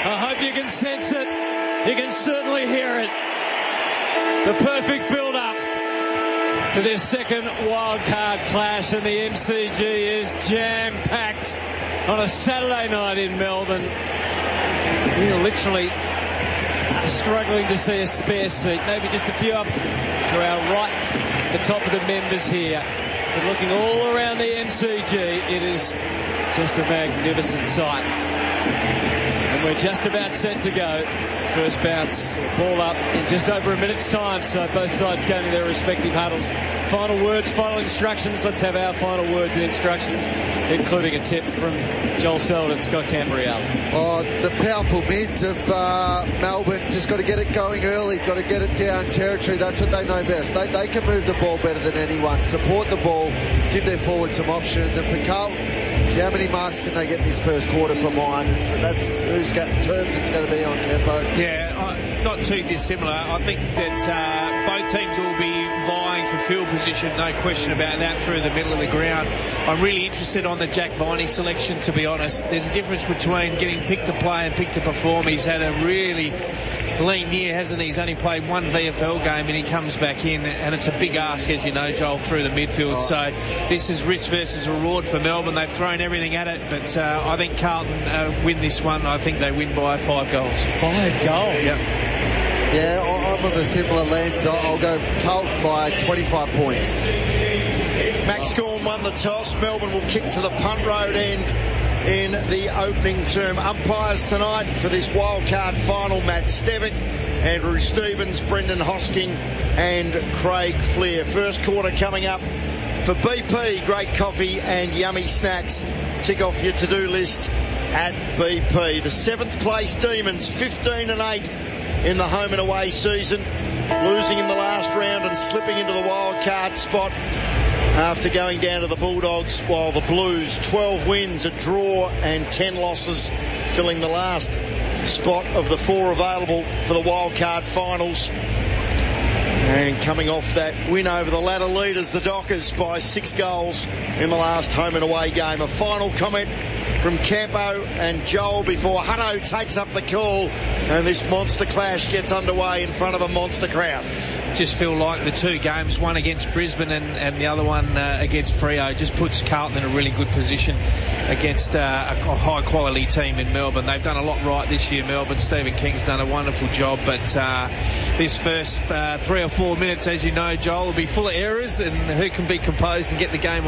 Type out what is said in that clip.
I hope you can sense it. You can certainly hear it. The perfect build-up to this second wildcard clash, and the MCG is jam-packed on a Saturday night in Melbourne. We're literally struggling to see a spare seat, maybe just a few up to our right, the top of the members here. But looking all around the MCG, it is just a magnificent sight. And we're just about set to go. First bounce, ball up in just over a minute's time, so both sides going to their respective huddles. Final words, final instructions. Let's have our final words and instructions, including a tip from Joel Selwood and Scott Cambriale. Oh, the powerful mids of Melbourne just got to get it going early, got to get it down territory. That's what they know best. They can move the ball better than anyone. Support the ball, give their forward some options. And for Carlton, how many marks can they get this first quarter from line? That's whose terms it's going to be on, Kempo. Yeah, not too dissimilar. I think that both teams will be vying for field position, no question about that, through the middle of the ground. I'm really interested on the Jack Viney selection, to be honest. There's a difference between getting picked to play and picked to perform. He's had a really lean year, hasn't he? He's only played one VFL game and he comes back in, and it's a big ask, as you know, Joel, through the midfield. So this is risk versus reward for Melbourne. They've thrown everything at it, but I think Carlton win this one. I think they win by 5 goals. 5 goals? Yep. Yeah, I'm of a similar lens. I'll go Carlton by 25 points. Max Gawn won the toss. Melbourne will kick to the punt road end in the opening term. Umpires tonight for this wildcard final: Matt Stevick, Andrew Stevens, Brendan Hosking and Craig Fleer. First quarter coming up for BP. Great coffee and yummy snacks. Tick off your to-do list at BP. The 7th place Demons, 15-8 in the home and away season, losing in the last round and slipping into the wild card spot after going down to the Bulldogs, while the Blues, 12 wins, a draw and 10 losses, filling the last spot of the 4 available for the wild card finals. And coming off that win over the ladder leaders, the Dockers, by 6 goals in the last home and away game. A final comment from Campo and Joel before Hutto takes up the call and this monster clash gets underway in front of a monster crowd. Just feel like the two games, one against Brisbane and the other one against Freo, just puts Carlton in a really good position against a high quality team in Melbourne. They've done a lot right this year, Melbourne. Stephen King's done a wonderful job, but this first 3 or 4 minutes, as you know, Joel, will be full of errors, and who can be composed and get the game